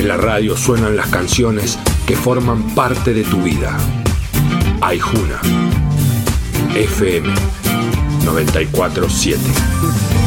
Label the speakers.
Speaker 1: la radio suenan las canciones que forman parte de tu vida. Aijuna FM 94.7.